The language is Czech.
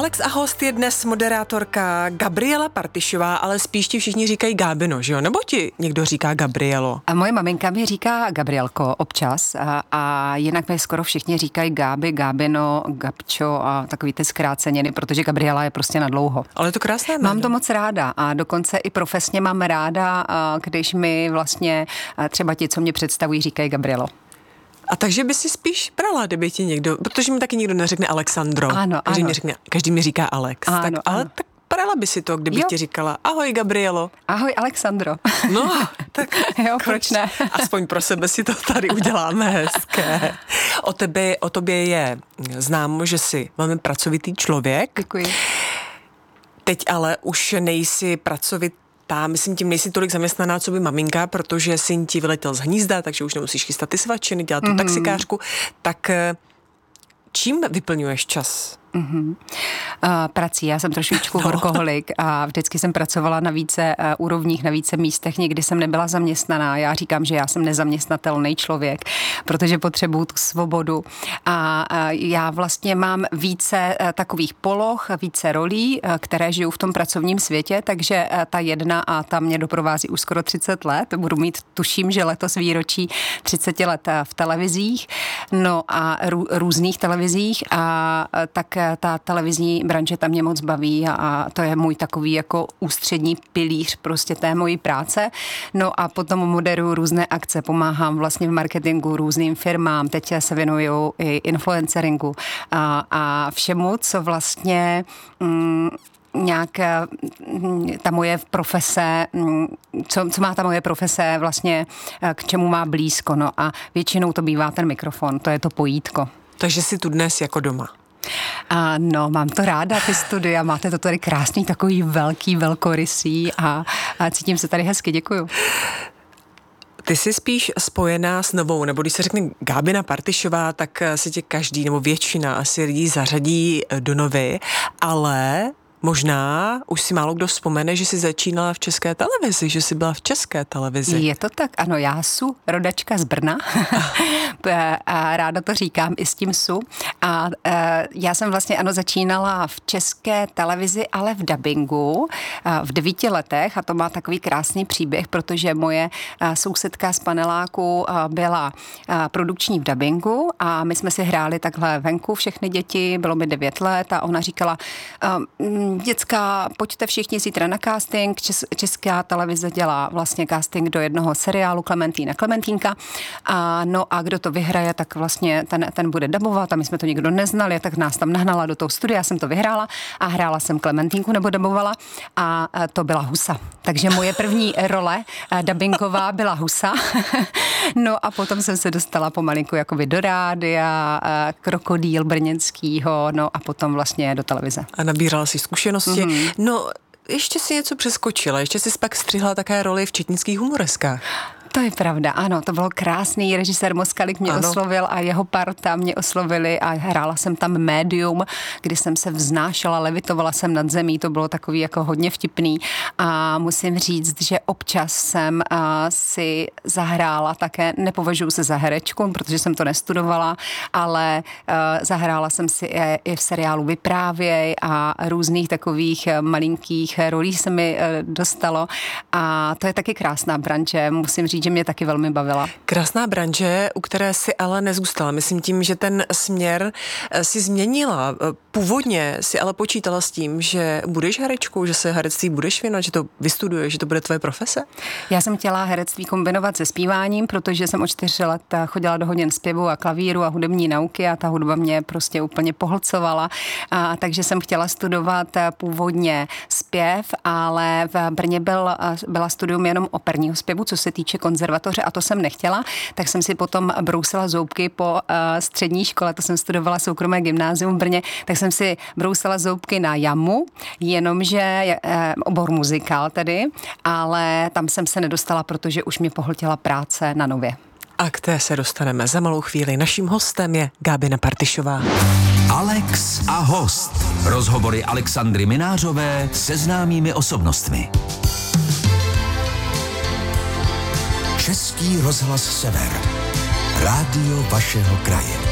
Alex a host je dnes moderátorka Gabriela Partyšová, ale spíš ti všichni říkají Gábino, že jo? Nebo ti někdo říká Gabrielo? A moje maminka mi říká Gabrielko občas a jinak mi skoro všichni říkají Gáby, Gábino, Gabčo a takový ty zkráceniny, protože Gabriela je prostě na dlouho. Ale je to krásné jméno. Mám to moc ráda a dokonce i profesně mám ráda, když mi vlastně třeba ti, co mě představují, říkají Gabrielo. A takže by si spíš brala, kdyby ti někdo, protože mi taky nikdo neřekne Alexandro. Ano, každý mi říká Alex. Ano, tak, ale tak brala by si to, kdybych ti říkala ahoj Gabrielo. Ahoj Alexandro. No, tak jo, proč ne? Aspoň pro sebe si to tady uděláme hezké. O tobě je známo, že jsi velmi pracovitý člověk. Děkuji. Teď ale už nejsi pracovitý. Myslím tím, nejsi tolik zaměstnaná, co by maminka, protože syn ti vyletěl z hnízda, takže už nemusíš chystat ty svačiny, dělat tu taxikářku. Tak čím vyplňuješ čas? Prací. Já jsem trošičku workoholik a vždycky jsem pracovala na více úrovních, na více místech. Nikdy jsem nebyla zaměstnaná. Já říkám, že já jsem nezaměstnatelný člověk, protože potřebuju tu svobodu. A já vlastně mám více takových poloh, více rolí, které žiju v tom pracovním světě, takže ta jedna a ta mě doprovází už skoro 30 let. Budu mít, tuším, že letos výročí 30 let v televizích, no a různých televizích a tak ta televizní branže tam mě moc baví a to je můj takový jako ústřední pilíř prostě té mojí práce. No a potom moderuju různé akce, pomáhám vlastně v marketingu různým firmám, teď se věnuju i influenceringu a všemu, co vlastně nějak ta moje profese, co má ta moje profese vlastně, k čemu má blízko. No a většinou to bývá ten mikrofon, to je to pojítko. Takže jsi tu dnes jako doma. No, mám to ráda, ty studia, máte to tady krásný, takový velkorysý a cítím se tady hezky, děkuju. Ty jsi spíš spojená s novou, nebo když se řekne Gábina Partyšová, tak se tě každý, nebo většina asi lidí zařadí do novy, ale možná už si málo kdo vzpomene, že jsi začínala v České televizi, že jsi byla v České televizi. Je to tak, ano, já jsem rodačka z Brna a ráda to říkám i s tím a já jsem vlastně začínala v České televizi, ale v dabingu v 9 letech a to má takový krásný příběh, protože moje sousedka z paneláku byla produkční v dabingu a my jsme si hráli takhle venku všechny děti, bylo mi 9 let a ona říkala, děcka, pojďte všichni zítra na casting. Česká televize dělá vlastně casting do jednoho seriálu Klementínka. No a kdo to vyhraje, tak vlastně ten bude dabovat a my jsme to nikdo neznali, tak nás tam nahnala do toho studia, já jsem to vyhrála a hrála jsem Klementínku nebo dabovala a to byla Husa. Takže moje první role dabingová byla Husa. No a potom jsem se dostala pomalinku jakoby do rádia, Krokodýl brněnskýho, no a potom vlastně do televize. A nabírala si zkušenosti. No, ještě si něco přeskočila, ještě si pak střihla také roli v četnických humoreskách. To je pravda, ano, to bylo krásný, režisér Moskalik mě oslovil a jeho parta mě oslovili a hrála jsem tam médium, kdy jsem se vznášela, levitovala jsem nad zemí, to bylo takový jako hodně vtipný a musím říct, že občas jsem si zahrála také, nepovažuji se za herečku, protože jsem to nestudovala, ale zahrála jsem si i v seriálu Vyprávěj a různých takových malinkých rolí se mi dostalo a to je taky krásná branže, musím říct, že mě taky velmi bavila. Krásná branže, u které si ale nezůstala. Myslím tím, že ten směr si změnila. Původně si ale počítala s tím, že budeš herečkou, že se herectví budeš věnovat, že to vystuduješ, že to bude tvoje profese? Já jsem chtěla herectví kombinovat se zpíváním, protože jsem od 4 let chodila do hodin zpěvu a klavíru a hudební nauky a ta hudba mě prostě úplně pohlcovala. Takže jsem chtěla studovat původně zpěv, ale v Brně byla studium jenom operního zpěvu, co se týče konzervatoře a to jsem nechtěla, tak jsem si potom brousila zoubky po střední škole, to jsem studovala soukromé gymnázium v Brně, tak jsem si brousila zoubky na jamu, jenomže obor muzikál tedy, ale tam jsem se nedostala, protože už mě pohltila práce na Nově. A k té se dostaneme za malou chvíli. Naším hostem je Gábina Partyšová. Alex a host. Rozhovory Alexandry Minářové se známými osobnostmi. Český rozhlas Sever. Rádio vašeho kraje.